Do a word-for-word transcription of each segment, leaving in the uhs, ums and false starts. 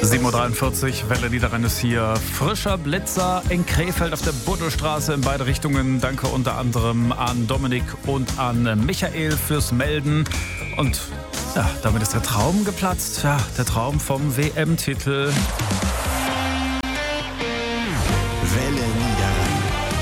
sieben Uhr dreiundvierzig, Welle Niederrhein ist hier. Frischer Blitzer in Krefeld auf der Buddelstraße in beide Richtungen. Danke unter anderem an Dominik und an Michael fürs Melden. Und ja, damit ist der Traum geplatzt. Ja, der Traum vom W M-Titel. Welle Niederrhein.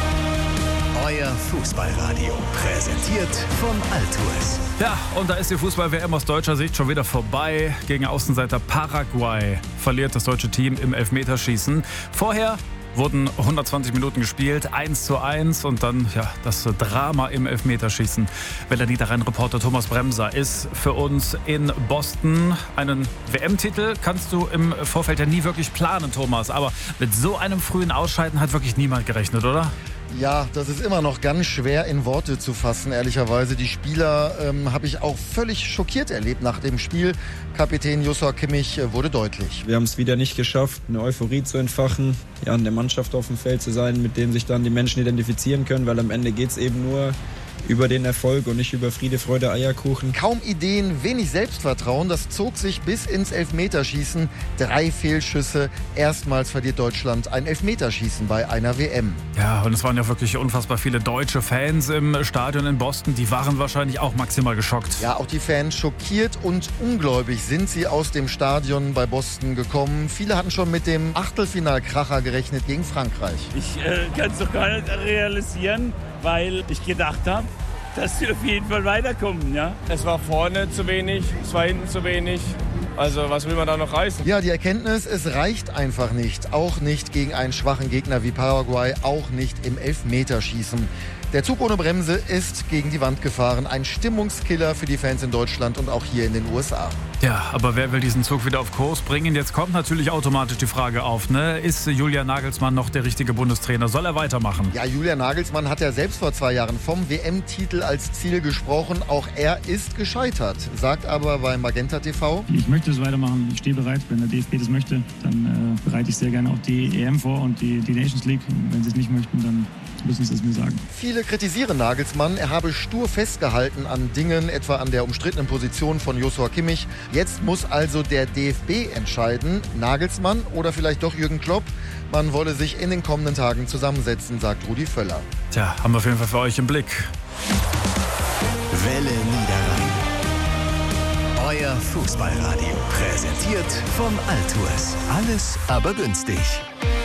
Euer Fußballradio. Präsentiert von Altues. Ja, und da ist die Fußball-W M aus deutscher Sicht schon wieder vorbei. Gegen Außenseiter Paraguay verliert das deutsche Team im Elfmeterschießen. Vorher wurden hundertzwanzig Minuten gespielt, eins zu eins und dann ja das Drama im Elfmeterschießen. Welle Niederrhein-Reporter Thomas Bremser ist für uns in Boston. Einen W M-Titel kannst du im Vorfeld ja nie wirklich planen, Thomas. Aber mit so einem frühen Ausscheiden hat wirklich niemand gerechnet, oder? Ja, das ist immer noch ganz schwer in Worte zu fassen, ehrlicherweise. Die Spieler ähm, habe ich auch völlig schockiert erlebt nach dem Spiel. Kapitän Joshua Kimmich äh, wurde deutlich. Wir haben es wieder nicht geschafft, eine Euphorie zu entfachen, ja, in der Mannschaft auf dem Feld zu sein, mit dem sich dann die Menschen identifizieren können, weil am Ende geht es eben nur über den Erfolg und nicht über Friede, Freude, Eierkuchen. Kaum Ideen, wenig Selbstvertrauen, das zog sich bis ins Elfmeterschießen. Drei Fehlschüsse, erstmals verliert Deutschland ein Elfmeterschießen bei einer W M. Ja, und es waren ja wirklich unfassbar viele deutsche Fans im Stadion in Boston. Die waren wahrscheinlich auch maximal geschockt. Ja, auch die Fans schockiert und ungläubig sind sie aus dem Stadion bei Boston gekommen. Viele hatten schon mit dem Achtelfinalkracher gerechnet gegen Frankreich. Ich äh, kann es doch gar nicht realisieren, weil ich gedacht habe, dass wir auf jeden Fall weiterkommen. Ja? Es war vorne zu wenig, es war hinten zu wenig. Also was will man da noch reißen? Ja, die Erkenntnis, es reicht einfach nicht. Auch nicht gegen einen schwachen Gegner wie Paraguay, auch nicht im Elfmeterschießen. Der Zug ohne Bremse ist gegen die Wand gefahren. Ein Stimmungskiller für die Fans in Deutschland und auch hier in den U S A. Ja, aber wer will diesen Zug wieder auf Kurs bringen? Jetzt kommt natürlich automatisch die Frage auf, ne? Ist Julian Nagelsmann noch der richtige Bundestrainer? Soll er weitermachen? Ja, Julian Nagelsmann hat ja selbst vor zwei Jahren vom W M-Titel als Ziel gesprochen. Auch er ist gescheitert, sagt aber bei Magenta T V: Ich möchte es weitermachen, ich stehe bereit. Wenn der D F B das möchte, dann äh, bereite ich sehr gerne auch die E M vor und die, die Nations League. Und wenn sie es nicht möchten, dann müssen sie es mir sagen. Viele kritisieren Nagelsmann, er habe stur festgehalten an Dingen, etwa an der umstrittenen Position von Joshua Kimmich. Jetzt muss also der D F B entscheiden, Nagelsmann oder vielleicht doch Jürgen Klopp. Man wolle sich in den kommenden Tagen zusammensetzen, sagt Rudi Völler. Tja, haben wir auf jeden Fall für euch im Blick. Welle Niederrhein. Euer Fußballradio. Präsentiert von Altues. Alles aber günstig.